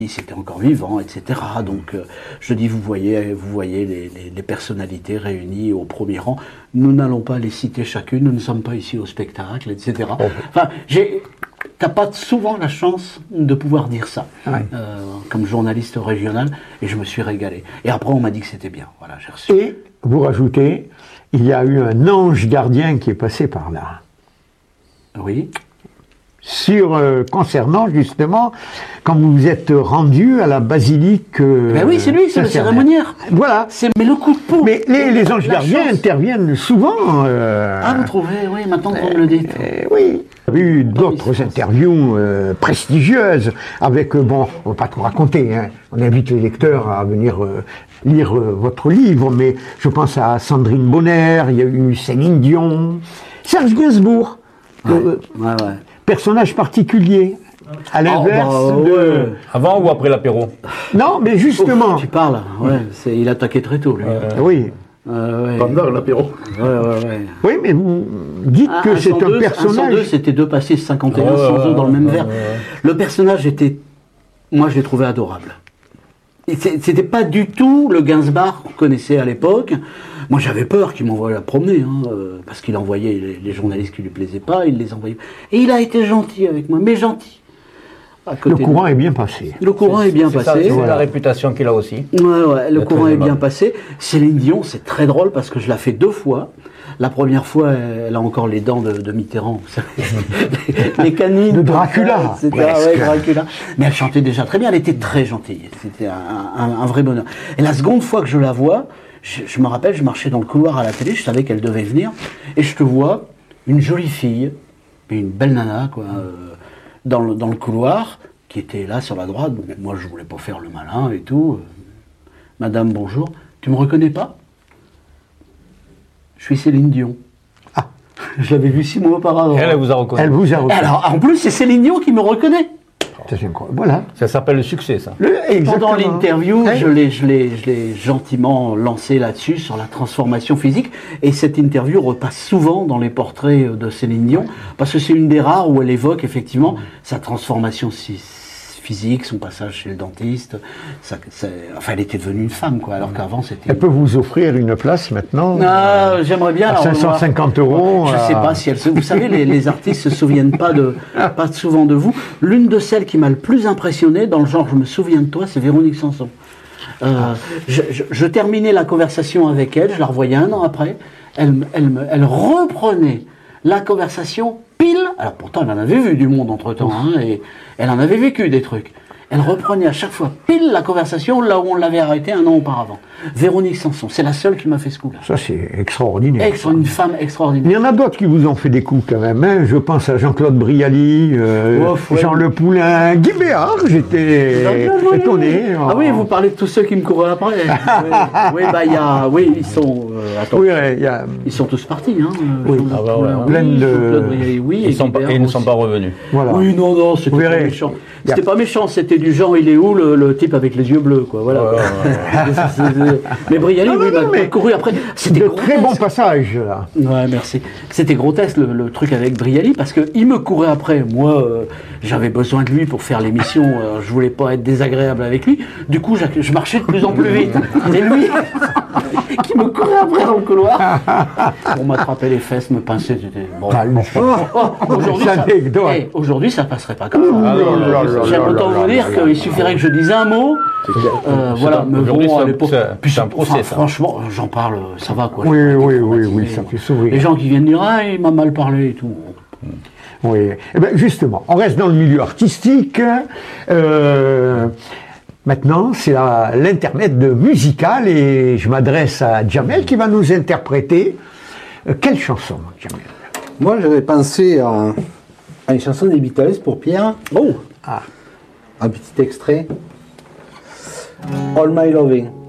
C'était encore vivant, etc. Donc je dis, vous voyez les personnalités réunies au premier rang. Nous n'allons pas les citer chacune, nous ne sommes pas ici au spectacle, etc. Enfin, t'as pas souvent la chance de pouvoir dire ça, comme journaliste régional, et je me suis régalé. Et après, on m'a dit que c'était bien. Voilà, j'ai reçu. Et vous rajoutez, il y a eu un ange gardien qui est passé par là. Oui. Concernant justement, quand vous vous êtes rendu à la basilique. Ben oui, c'est lui, c'est le cérémoniaire. Voilà. Mais le coup de peau. Mais les anges gardiens interviennent souvent. Ah, vous trouvez, oui, maintenant que vous me le dites. Oui. Il y a eu d'autres interviews prestigieuses avec, bon, on ne va pas tout raconter, hein. On invite les lecteurs à venir lire votre livre, mais je pense à Sandrine Bonner, il y a eu Céline Dion, Serge Gainsbourg. Ouais. Personnage particulier, à l'inverse de... Avant ou après l'apéro? Non, mais justement... Tu parles, il attaquait très tôt, lui. Oui. Pendant l'apéro. Oui, mais vous dites que c'est un personnage... 102, c'était 2 pastis 51 sans eau dans le même verre. Le personnage était... Moi, je l'ai trouvé adorable. C'était pas du tout le Gainsbourg qu'on connaissait à l'époque. Moi, j'avais peur qu'il m'envoie la promener, parce qu'il envoyait les journalistes qui lui plaisaient pas, il les envoyait. Et il a été gentil avec moi, mais gentil. Le courant est bien passé. Le courant est bien passé. C'est la réputation qu'il a aussi. Ouais, le courant est bien passé. Céline Dion, c'est très drôle parce que je l'ai fait 2 fois. La première fois, elle a encore les dents de Mitterrand, vous savez, les canines. De Dracula. C'était Dracula. Mais elle chantait déjà très bien, elle était très gentille. C'était un vrai bonheur. Et la seconde fois que je la vois, je me rappelle, je marchais dans le couloir à la télé, je savais qu'elle devait venir, et je te vois, une jolie fille, une belle nana, quoi, dans le couloir, qui était là sur la droite. Moi, je voulais pas faire le malin et tout. Madame, bonjour. Tu me reconnais pas? Je suis Céline Dion. Ah, je l'avais vue 6 mois auparavant. Elle vous a reconnu. Elle vous a reconnu. Alors, en plus, c'est Céline Dion qui me reconnaît. Voilà. Ça s'appelle le succès, ça. Pendant l'interview, je l'ai gentiment lancé là-dessus, sur la transformation physique. Et cette interview repasse souvent dans les portraits de Céline Dion, parce que c'est une des rares où elle évoque effectivement sa transformation physique, son passage chez le dentiste. Enfin, elle était devenue une femme, quoi, alors qu'avant c'était... Elle peut vous offrir une place maintenant j'aimerais bien. À 550 €. Je ne sais pas si elle... Vous savez, les artistes ne se souviennent pas souvent de vous. L'une de celles qui m'a le plus impressionné, dans le genre « je me souviens de toi », c'est Véronique Sanson. Je terminais la conversation avec elle, je la revoyais 1 an après, elle reprenait la conversation pile, alors pourtant elle en avait vu du monde entre-temps, et elle en avait vécu des trucs. Elle reprenait à chaque fois pile la conversation là où on l'avait arrêtée 1 an auparavant. Véronique Sanson, c'est la seule qui m'a fait ce coup-là. Ça, c'est extraordinaire. Une femme extraordinaire. Il y en a d'autres qui vous ont fait des coups quand même. Hein. Je pense à Jean-Claude Brialy, Jean Le Poulain, Guy Béard, j'étais étonné. Ah oui, vous parlez de tous ceux qui me couraient après. Ils sont... ils sont tous partis. Plein de... Ils ne sont pas revenus. Voilà. Oui, non, c'était pas méchant. C'était pas méchant, c'était du genre, il est où le type avec les yeux bleus, quoi. Voilà. Mais Brialy, m'a couru après. C'était de très bons passages, là. Ouais, merci. C'était grotesque, le truc avec Brialy, parce qu'il me courait après. Moi, j'avais besoin de lui pour faire l'émission. Je voulais pas être désagréable avec lui. Du coup, je marchais de plus en plus vite. Et lui, qui me courait après dans le couloir, pour m'attraper les fesses, me pincer. C'était... Bon. Aujourd'hui, ça passerait pas comme ça. J'aime autant vous dire qu'il suffirait que je dise un mot. Voilà, mais bon, à l'époque. Puis c'est un procès, ça. Franchement, j'en parle, ça va, quoi. Oui, ça fait sourire. Les gens qui viennent dire, il m'a mal parlé et tout. Oui, eh bien, justement, on reste dans le milieu artistique. Maintenant, c'est l'intermède musical et je m'adresse à Djamel qui va nous interpréter. Quelle chanson, Djamel? Moi, j'avais pensé à une chanson des Beatles pour Pierre. Un petit extrait. All My Loving.